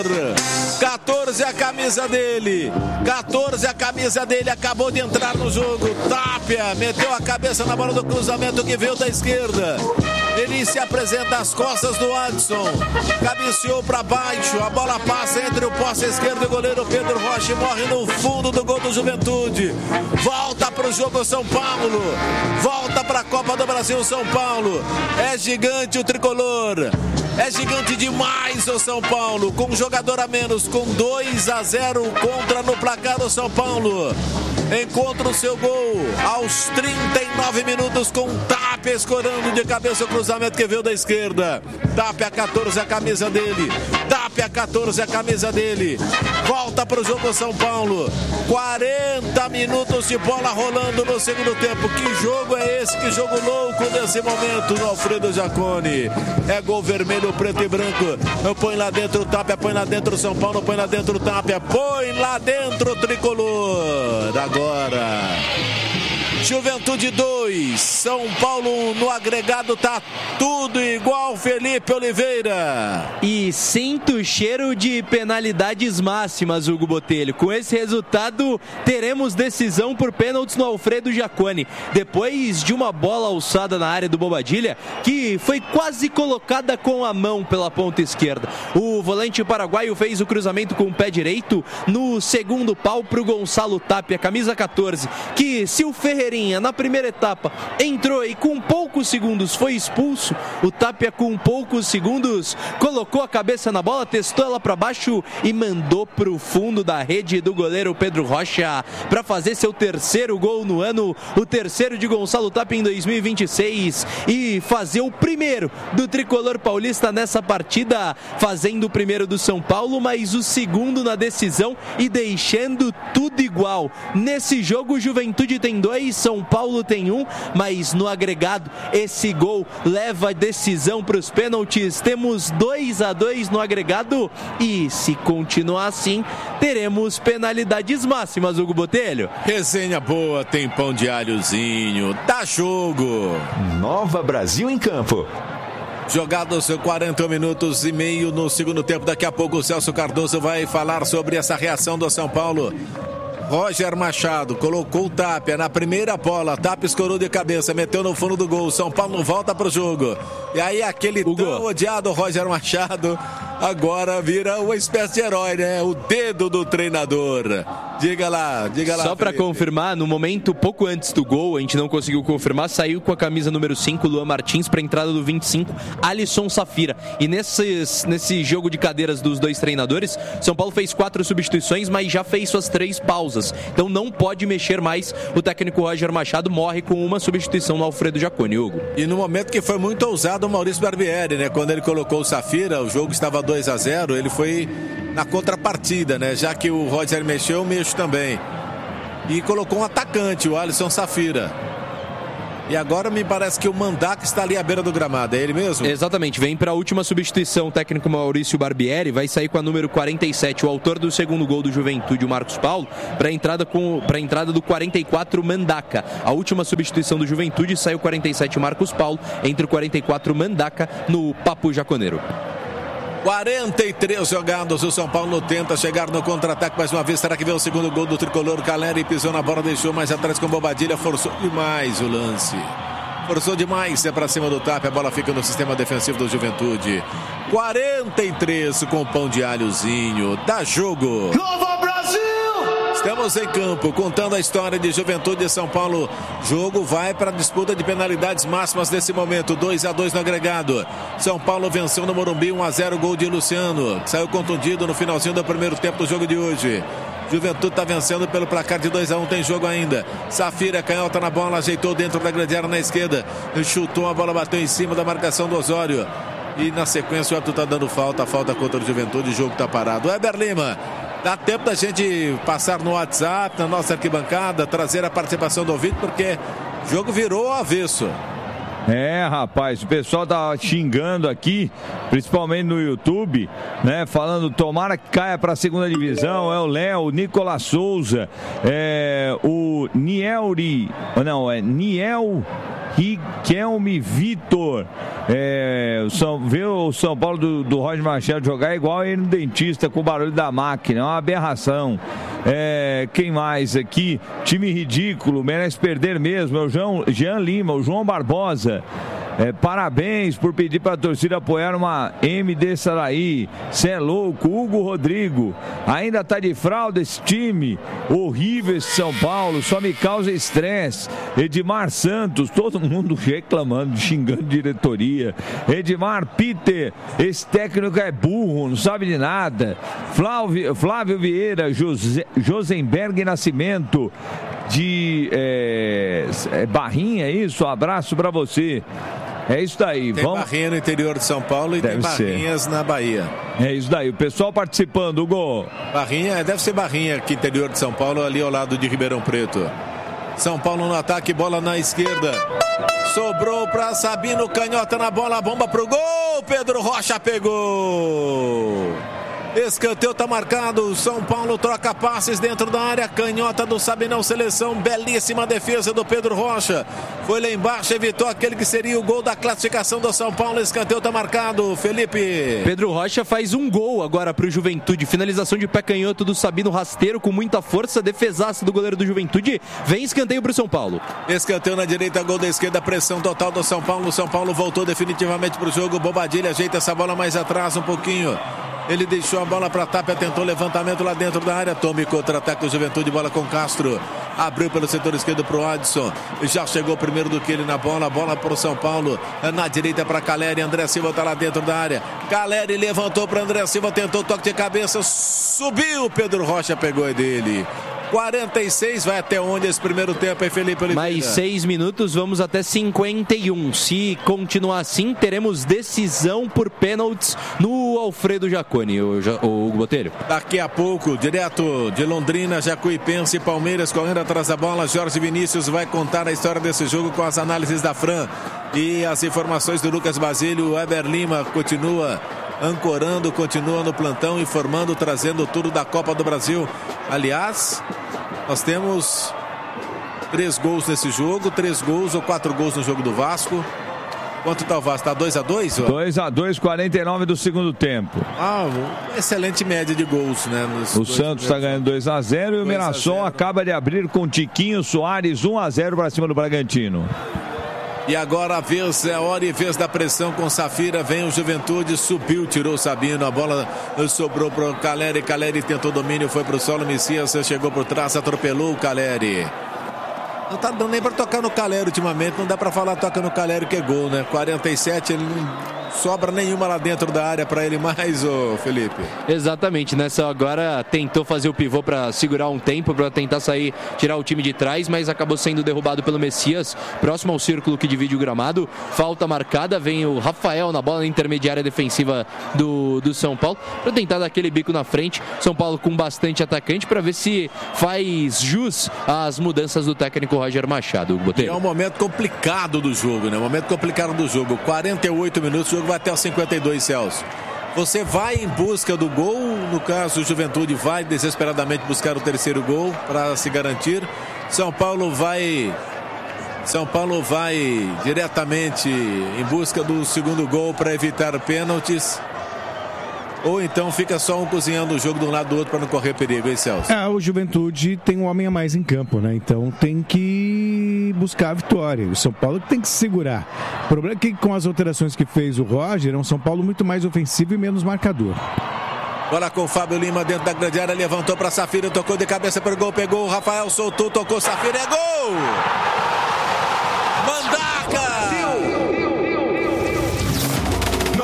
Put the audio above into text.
14 a camisa dele. 14 a camisa dele. Acabou de entrar no jogo. Tapia meteu a cabeça na bola do cruzamento que veio da esquerda. Ele se apresenta às costas do Adson. Cabeceou para baixo. A bola passa entre o poste esquerdo e o goleiro Pedro Rocha. Morre no fundo do gol do Juventude. Volta para o jogo São Paulo. Volta para a Copa do Brasil São Paulo. É gigante o tricolor. É gigante demais o São Paulo. Com um jogador a menos. Com 2-0 contra no placar do São Paulo. Encontra o seu gol aos 39 minutos com Tapia escorando de cabeça o cruzamento que veio da esquerda. Tapia 14 a camisa dele. Tapia 14 a camisa dele. Volta para o jogo São Paulo. 40 minutos de bola rolando no segundo tempo. Que jogo é esse? Que jogo louco nesse momento no Alfredo Jaconi. É gol vermelho, preto e branco. Põe lá dentro o Tapia, põe lá dentro o São Paulo, põe lá dentro o Tapia, põe lá dentro o tricolor. Agora Juventude 2, São Paulo no agregado, tá tudo igual, Felipe Oliveira. E sinto o cheiro de penalidades máximas, Hugo Botelho. Com esse resultado, teremos decisão por pênaltis no Alfredo Jaconi. Depois de uma bola alçada na área do Bobadilha, que foi quase colocada com a mão pela ponta esquerda. O volante paraguaio fez o cruzamento com o pé direito no segundo pau pro Gonçalo Tapia, camisa 14, que se o Ferreirinha na primeira etapa entrou e com poucos segundos foi expulso, o Tapia com poucos segundos colocou a cabeça na bola, testou ela para baixo e mandou pro fundo da rede do goleiro Pedro Rocha para fazer seu terceiro gol no ano, o terceiro de Gonçalo Tapia em 2026 e fazer o primeiro do tricolor paulista nessa partida, fazendo o primeiro do São Paulo, mas o segundo na decisão e deixando tudo igual. Nesse jogo, Juventude tem 2, São Paulo tem 1, mas no agregado esse gol leva a decisão para os pênaltis. Temos 2-2 no agregado e se continuar assim, teremos penalidades máximas, Hugo Botelho. Resenha boa, tem pão de alhozinho, dá jogo. Nova Brasil em campo. Jogados 40 minutos e meio no segundo tempo. Daqui a pouco o Celso Cardoso vai falar sobre essa reação do São Paulo. Roger Machado colocou o Tapia na primeira bola. Tapia escorou de cabeça, meteu no fundo do gol. São Paulo volta pro jogo. E aí aquele tão odiado Roger Machado agora vira uma espécie de herói, né? O dedo do treinador. Diga lá. Só para confirmar, no momento pouco antes do gol, a gente não conseguiu confirmar, saiu com a camisa número 5, Luan Martins, para a entrada do 25, Alisson Safira. E nesse jogo de cadeiras dos dois treinadores, São Paulo fez 4 substituições, mas já fez suas 3 pausas. Então não pode mexer mais. O técnico Roger Machado morre com uma substituição no Alfredo Jaconi, Hugo. E no momento que foi muito ousado o Maurício Barbieri, né? Quando ele colocou o Safira, o jogo estava 2-0, ele foi na contrapartida, né? Já que o Roger mexeu, eu mexo também. E colocou um atacante, o Alisson Safira. E agora me parece que o Mandaca está ali à beira do gramado, é ele mesmo? Exatamente, vem para a última substituição o técnico Maurício Barbieri, vai sair com a número 47, o autor do segundo gol do Juventude, o Marcos Paulo, para a entrada do 44, Mandaca. A última substituição do Juventude saiu 47, Marcos Paulo, entre o 44, Mandaca, no Papo Jaconeiro. 43 jogados, o São Paulo tenta chegar no contra-ataque mais uma vez. Será que vem o segundo gol do tricolor? Caleri pisou na bola, deixou mais atrás com Bobadilha, forçou demais o lance. Forçou demais, é pra cima do Tapia, a bola fica no sistema defensivo do Juventude. 43 com pão de alhozinho, dá jogo. Nova Brasil! Estamos em campo, contando a história de Juventude e São Paulo. Jogo vai para a disputa de penalidades máximas nesse momento. 2-2 no agregado. São Paulo venceu no Morumbi, 1-0, gol de Luciano. Saiu contundido no finalzinho do primeiro tempo do jogo de hoje. Juventude está vencendo pelo placar de 2-1, tem jogo ainda. Safira, canhota na bola, ajeitou dentro da grande área na esquerda. Chutou, a bola bateu em cima da marcação do Osório. E na sequência o árbitro está dando falta contra o Juventude, o jogo está parado. Weber Lima. Dá tempo da gente passar no WhatsApp, na nossa arquibancada, trazer a participação do ouvinte, porque o jogo virou ao avesso. É, rapaz, o pessoal tá xingando aqui, principalmente no YouTube, né? Falando, tomara que caia pra segunda divisão. É o Léo, o Nicolas Souza, o Niel Riquelme Vitor. Ver o São Paulo do Roger Machado jogar é igual ir no dentista com o barulho da máquina, é uma aberração. Quem mais aqui? Time ridículo, merece perder mesmo. É o Jean Lima, o João Barbosa. Parabéns por pedir para a torcida apoiar uma MD Saraí. Cê é louco. Hugo Rodrigo, ainda tá de fralda esse time. Horrível esse São Paulo, só me causa estresse. Edmar Santos, todo mundo reclamando, xingando diretoria. Edmar Peter, esse técnico é burro, não sabe de nada. Flávio Vieira, Josenberg Nascimento de Barrinha, é isso? Abraço para você. É isso daí. Tem Barrinha no interior de São Paulo e tem Barrinhas na Bahia. É isso daí. O pessoal participando, Hugo. Barrinha, deve ser Barrinha aqui, interior de São Paulo, ali ao lado de Ribeirão Preto. São Paulo no ataque, bola na esquerda. Sobrou para Sabino, canhota na bola, bomba pro gol. Pedro Rocha pegou. Escanteio tá marcado, São Paulo troca passes dentro da área, canhota do Sabinão, seleção, belíssima defesa do Pedro Rocha, foi lá embaixo, evitou aquele que seria o gol da classificação do São Paulo. Escanteio tá marcado, Felipe. Pedro Rocha faz um gol agora pro Juventude, finalização de pé canhoto do Sabino, rasteiro com muita força, defesaça do goleiro do Juventude, vem escanteio pro São Paulo. Escanteio na direita, gol da esquerda, pressão total do São Paulo. São Paulo voltou definitivamente pro jogo, Bobadilha ajeita essa bola mais atrás um pouquinho. Ele deixou a bola para Tapia, tentou levantamento lá dentro da área. Tome contra-ataque do Juventude, bola com Castro. Abriu pelo setor esquerdo para o Adson. Já chegou primeiro do que ele na bola. Bola para o São Paulo. Na direita para Caleri. André Silva está lá dentro da área. Caleri levantou para André Silva, tentou toque de cabeça. Subiu. Pedro Rocha pegou dele. 46, vai até onde esse primeiro tempo, hein, Felipe Oliveira? Mais 6 minutos, vamos até 51. Se continuar assim, teremos decisão por pênaltis no Alfredo Jaconi, o Hugo Botelho. Daqui a pouco, direto de Londrina, Jacuipense e Palmeiras correndo atrás da bola. Jorge Vinícius vai contar a história desse jogo com as análises da Fran e as informações do Lucas Basílio. O Eber Lima continua ancorando, continua no plantão, informando, trazendo tudo da Copa do Brasil. Aliás, nós temos 3 gols nesse jogo, 3 gols ou 4 gols no jogo do Vasco. Quanto tá o Vasco? Tá 2-2? 2-2, 49 do segundo tempo. Excelente média de gols, né? O Santos está ganhando 2-0 e o Mirassol acaba de abrir com Tiquinho Soares 1-0 para cima do Bragantino. E agora a vez, é hora e vez da pressão com Safira. Vem o Juventude, subiu, tirou o Sabino. A bola sobrou para o Caleri. Caleri tentou domínio, foi para o solo. Messias chegou por trás, atropelou o Caleri. Não tá dando nem para tocar no Caleri ultimamente. Não dá para falar toca no Caleri que é gol, né? 47, ele não sobra nenhuma lá dentro da área para ele mais, ô Felipe. Exatamente, nessa agora tentou fazer o pivô para segurar um tempo, para tentar sair, tirar o time de trás, mas acabou sendo derrubado pelo Messias, próximo ao círculo que divide o gramado. Falta marcada, vem o Rafael na bola na intermediária defensiva do São Paulo, para tentar dar aquele bico na frente. São Paulo com bastante atacante, para ver se faz jus às mudanças do técnico Roger Machado. É um momento complicado do jogo, né? Momento complicado do jogo. 48 minutos, o jogo vai até os 52, Celso. Você vai em busca do gol, no caso o Juventude vai desesperadamente buscar o terceiro gol para se garantir. São Paulo vai diretamente em busca do segundo gol para evitar pênaltis. Ou então fica só um cozinhando o jogo de um lado do outro para não correr perigo, hein, Celso? O Juventude tem um homem a mais em campo, né? Então tem que buscar a vitória. O São Paulo tem que se segurar. O problema é que com as alterações que fez o Roger, é um São Paulo muito mais ofensivo e menos marcador. Bola com o Fábio Lima dentro da grande área, levantou para Safira, tocou de cabeça para o gol, pegou o Rafael, soltou, tocou Safira, é gol! Mandar!